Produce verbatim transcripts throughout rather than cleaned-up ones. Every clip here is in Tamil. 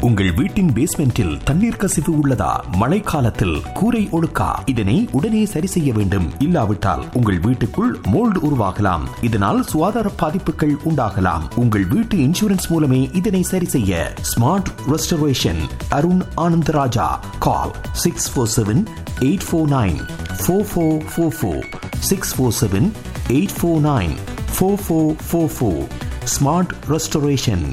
உங்கள் வீட்டின் பேஸ்மெண்டில் தண்ணீர் கசிவு உள்ளதா? மழைக்காலத்தில் கூரை ஒழுக்கா? இதனை உடனே சரி செய்ய வேண்டும். இல்லாவிட்டால் உங்கள் வீட்டுக்குள் மோல்டு உருவாகலாம். இதனால் சுகாதார பாதிப்புகள் உண்டாகலாம். உங்கள் வீட்டு இன்சூரன்ஸ் மூலமே இதனை சரி செய்ய. Smart restoration Arun Anandaraja. கால் six four seven eight four nine four four four four six four seven eight four nine four four four four. Smart restoration.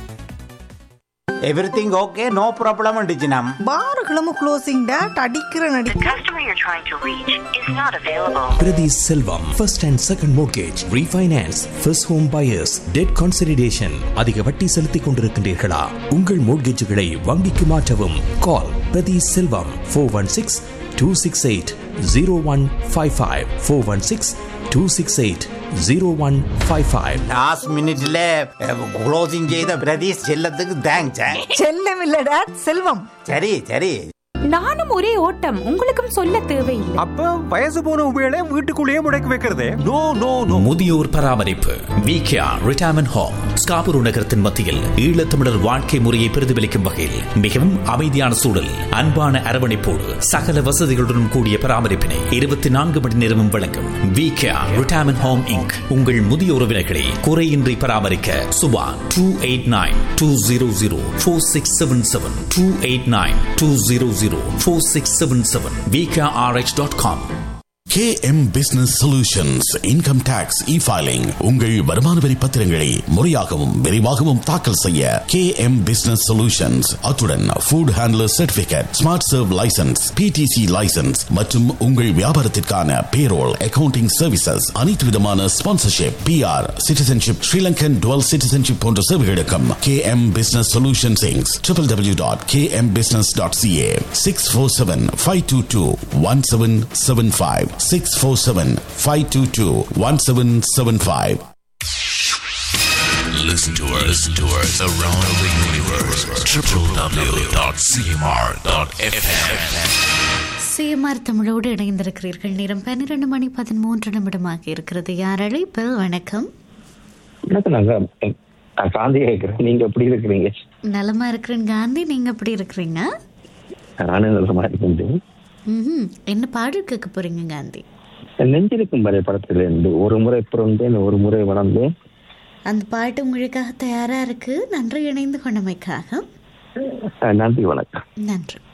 Everything okay, no problem டிஜினம். பாருகளும் closing date அடிக்கிற நடி. The customer you're trying to reach is not available. Priti Selvam, first and second mortgage, refinance, first home buyers, debt consolidation. அதிக வட்டி செலுத்திக் கொண்டிருக்கின்றீர்களா? உங்கள் மோட்கேஜுகளை வங்கிக்கு மாற்றவும். கால் பிரதி செல்வம் four one six two six eight zero one five five four one six two six eight zero one five five. Last மினிட்ல க்ளோசிங் செய்த பிரதீஷ் செல்லத்துக்கு தேங்க்ஸ். செல்லம் இல்ல டேட் செல்வம். சரி சரி. நானும் ஒரே ஓட்டம், உங்களுக்கும் சொல்ல தேவையில்லை. அப்ப வயசு போன உபயோக வீட்டுக்குள்ளேயே முடக்கி வைக்கிறதே. No no no. முதியோர் பராமரிப்பு விகேஆர் ரிட்டையர்மென்ட் ஹோம் ஸ்காபுரு நகரத்தின் மத்தியில் ஈழத்தமிழர் வாழ்க்கை முறையை பிரதிபலிக்கும் வகையில் மிகவும் அமைதியான சூழல், அன்பான அரவணைப்போடு சகல வசதிகளுடன் கூடிய பராமரிப்பினை இருபத்தி நான்கு மணி நேரமும் வழங்கும் விகேஆர் ரிட்டையர்மென்ட் ஹோம் இன்க். உங்கள் முதிய உறவினர்களை குறையின்றி பராமரிக்க Subha two eight nine two zero zero four six seven seven two eight nine two zero zero four six seven seven v k r h dot com. K M Business Solutions Income Tax E-Filing. உங்கள் வருமான வரி பத்திரங்களை முறையாகவும் விரைவாகவும் தாக்கல் செய்ய K M Business Solutions. அத்துடன் food handler certificate, smart serve licence, P T C licence மற்றும் உங்கள் வியாபாரத்திற்கான பேரோல், அக்கவுண்டிங் சர்வீசஸ், அனைத்து விதமான sponsorship, P R, citizenship, Sri Lankan twelve citizenship போன்ற சேவைகளுக்கும் K M Business Solutions Incorporated. w w w dot k m business dot c a. six four seven five two two one seven seven five six four seven five two two one seven seven five. Listen to us, listen to us around the universe. w w w dot c m r dot f m. CMR தமிழோடு இணைந்திருக்கிறீர்கள். நேரம் பன்னிரண்டு மணி பதிமூன்று நிமிடமாக இருக்கிறது. யார் அழைப்பில்? வணக்கம். வணக்கம், காந்தி கேட்கிறேன். நீங்க எப்படி இருக்கிறீங்க? நலமா இருக்கிறேன் காந்தி, நீங்க எப்படி இருக்கிறீங்க? நானும் நலமா இருக்கேன். என்ன பாடல் கேட்க போறீங்க காந்தி? நெஞ்சிருக்கும் வரை படத்துல இருந்து ஒரு முறை பிறந்தேன் ஒரு முறை வளர்ந்தேன். அந்த பாட்டு உங்களுக்காக தயாரா இருக்கு. நன்றி இணைந்து கொண்டமைக்காக. நன்றி, வணக்கம். நன்றி.